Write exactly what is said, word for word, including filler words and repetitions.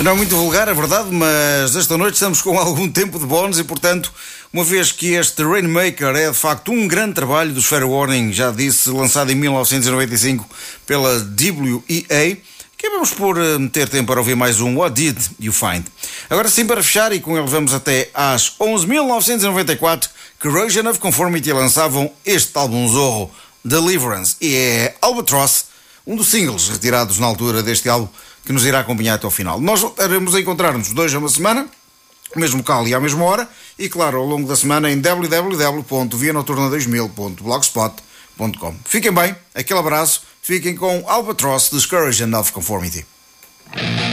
Não é muito vulgar, é verdade, mas esta noite estamos com algum tempo de bónus e, portanto, uma vez que este Rainmaker é de facto um grande trabalho dos Fair Warning, já disse, lançado em mil novecentos e noventa e cinco pela W E A, acabamos por ter tempo para ouvir mais um What Did You Find? Agora sim, para fechar, e com ele vamos até às onze mil novecentos e noventa e quatro, Corrosion of Conformity lançavam este álbum zorro, Deliverance, e é Albatross, um dos singles retirados na altura deste álbum, que nos irá acompanhar até ao final. Nós voltaremos a encontrar-nos dois a uma semana, no mesmo local e à mesma hora, e claro, ao longo da semana em w w w ponto via noturna dois mil ponto blogspot ponto com. Fiquem bem, aquele abraço, fiquem com Albatross, Discouragement of Conformity.